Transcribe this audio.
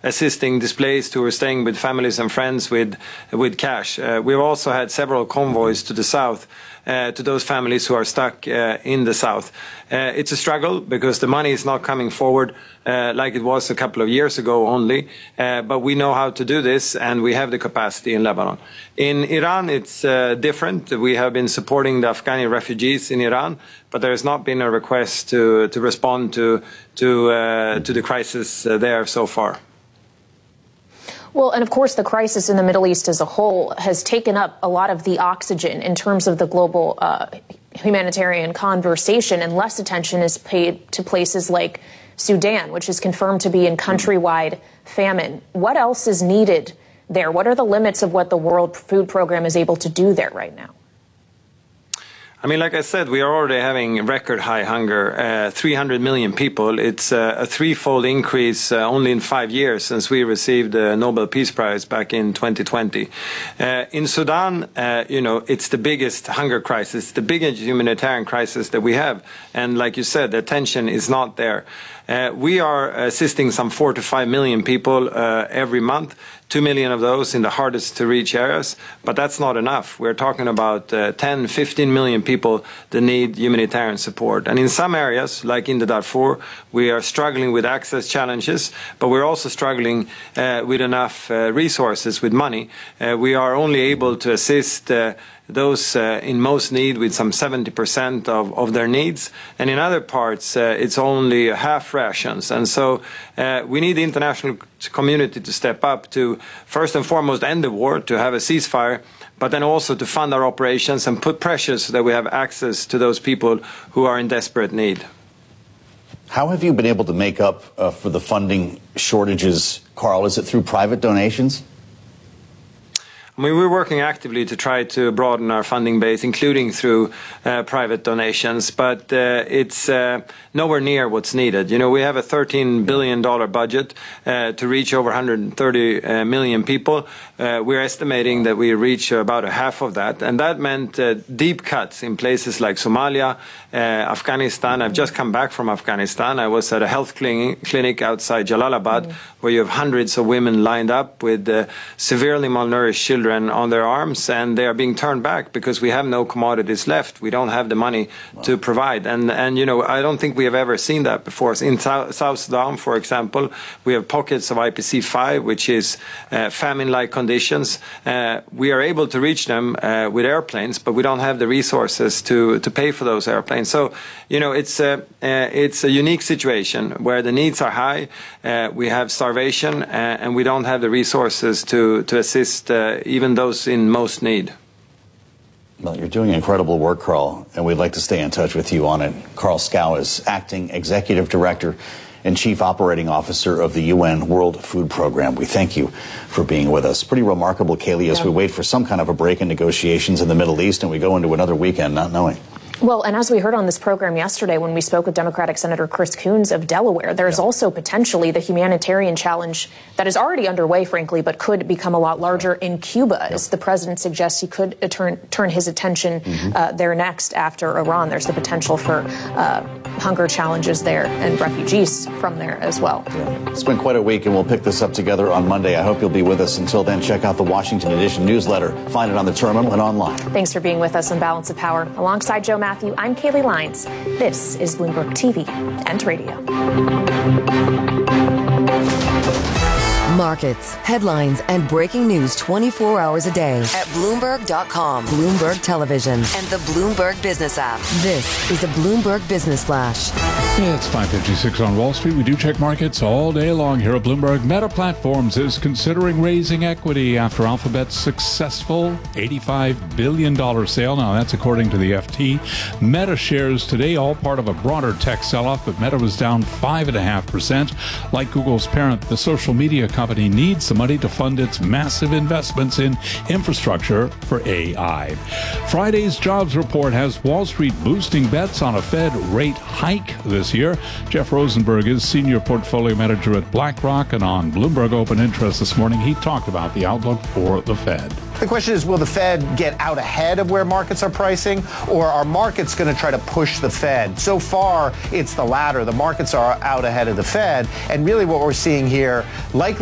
assisting displaced who are staying with families and friends with cash. We've also had several convoys to the south, to those families who are stuck in the south. It's a struggle because the money is not coming forward like it was a couple of years ago only, but we know how to do this and we have the capacity in Lebanon. In Iran, it's different. We have been supporting the Afghani refugees in Iran, but there has not been a request to respond to the crisis there so far. Well, and of course, the crisis in the Middle East as a whole has taken up a lot of the oxygen in terms of the global humanitarian conversation, and less attention is paid to places like Sudan, which is confirmed to be in countrywide famine. What else is needed there? What are the limits of what the World Food Program is able to do there right now? I mean, like I said, we are already having record high hunger, 300 million people. It's a threefold increase only in 5 years since we received the Nobel Peace Prize back in 2020. In Sudan, it's the biggest hunger crisis, the biggest humanitarian crisis that we have. And like you said, the attention is not there. We are assisting some 4 to 5 million people every month. 2 million of those in the hardest to reach areas, but that's not enough. We're talking about 10, 15 million people that need humanitarian support. And in some areas, like in the Darfur, we are struggling with access challenges, but we're also struggling with enough resources, with money. We are only able to assist those in most need with some 70% of their needs. And in other parts, it's only half rations. And so we need the international community to step up to, first and foremost, end the war, to have a ceasefire, but then also to fund our operations and put pressure so that we have access to those people who are in desperate need. How have you been able to make up for the funding shortages, Carl? Is it through private donations? I mean, we're working actively to try to broaden our funding base, including through private donations, but it's nowhere near what's needed. You know, we have a $13 billion budget to reach over 130 million people. We're estimating that we reach about a half of that, and that meant deep cuts in places like Somalia, Afghanistan. I've just come back from Afghanistan. I was at a health clinic outside Jalalabad, where you have hundreds of women lined up with severely malnourished children on their arms, and they are being turned back because we have no commodities left. We don't have the money to provide. And you know, I don't think we have ever seen that before. In South Sudan, for example, we have pockets of IPC-5, which is famine-like conditions. We are able to reach them with airplanes, but we don't have the resources to pay for those airplanes. So, you know, it's a unique situation where the needs are high. We have starvation, and we don't have the resources to assist even those in most need. Well, you're doing incredible work, Carl, and we'd like to stay in touch with you on it. Carl Scow is Acting Executive Director and Chief Operating Officer of the UN World Food Program. We thank you for being with us. Pretty remarkable, Kaylee, as we wait for some kind of a break in negotiations in the Middle East and we go into another weekend not knowing. Well, and as we heard on this program yesterday when we spoke with Democratic Senator Chris Coons of Delaware, there's also potentially the humanitarian challenge that is already underway, frankly, but could become a lot larger in Cuba, as the president suggests he could turn his attention there next after Iran. There's the potential for hunger challenges there and refugees from there as well. It's been quite a week, and we'll pick this up together on Monday. I hope you'll be with us. Until then, check out the Washington Edition newsletter. Find it on the terminal and online. Thanks for being with us on Balance of Power. Alongside Joe Matthew, I'm Kaylee Lyons. This is Bloomberg TV and Radio. Markets, headlines, and breaking news 24 hours a day at Bloomberg.com, Bloomberg Television, and the Bloomberg Business app. This is a Bloomberg Business Flash. Yeah, it's 5:56 on Wall Street. We do check markets all day long here at Bloomberg. Meta Platforms is considering raising equity after Alphabet's successful $85 billion sale. Now, that's according to the FT. Meta shares today, all part of a broader tech sell-off, but Meta was down 5.5%. Like Google's parent, the social media company needs the money to fund its massive investments in infrastructure for AI. Friday's jobs report has Wall Street boosting bets on a Fed rate hike this year. Jeff Rosenberg is Senior Portfolio Manager at BlackRock, and on Bloomberg Open Interest this morning, he talked about the outlook for the Fed. The question is, will the Fed get out ahead of where markets are pricing, or are markets going to try to push the Fed? So far, it's the latter. The markets are out ahead of the Fed, and really what we're seeing here, likely